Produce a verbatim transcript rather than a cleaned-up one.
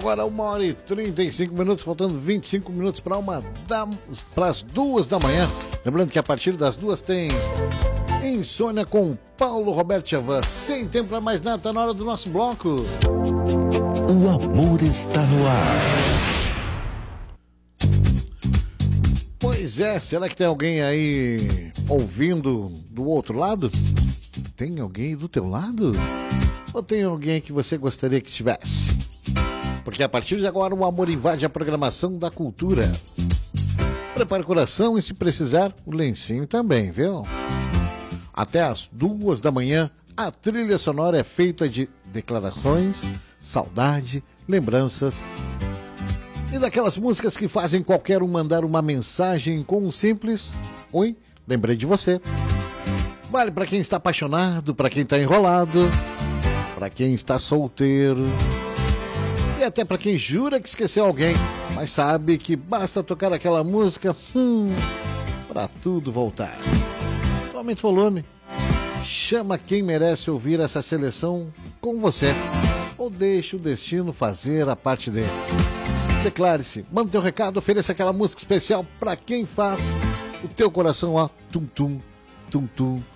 Agora uma hora e trinta e cinco minutos, faltando vinte e cinco minutos para uma da, para as duas da manhã. Lembrando que a partir das duas tem Insônia com Paulo Roberto Chavan. Sem tempo para mais nada, tá na hora do nosso bloco. O amor está no ar. Pois é, será que tem alguém aí ouvindo do outro lado? Tem alguém do teu lado? Ou tem alguém que você gostaria que estivesse? Porque a partir de agora o amor invade a programação da cultura. Prepare o coração e, se precisar, o lencinho também, viu? Até às duas da manhã, a trilha sonora é feita de declarações, saudade, lembranças e daquelas músicas que fazem qualquer um mandar uma mensagem com um simples "Oi, lembrei de você". Vale para quem está apaixonado, para quem está enrolado, para quem está solteiro e até para quem jura que esqueceu alguém, mas sabe que basta tocar aquela música hum, para tudo voltar. Aumente o volume. Chama quem merece ouvir essa seleção com você. Ou deixe o destino fazer a parte dele. Declare-se, manda teu recado, ofereça aquela música especial para quem faz o teu coração, ó, tum tum, tum tum.